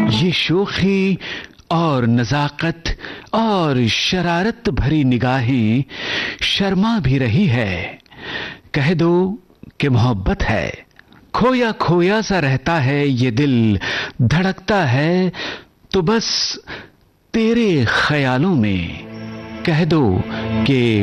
ये शोखी और नजाकत और शरारत भरी निगाहें शर्मा भी रही है। कह दो कि मोहब्बत है। खोया खोया सा रहता है ये दिल, धड़कता है तो बस तेरे ख्यालों में। कह दो कि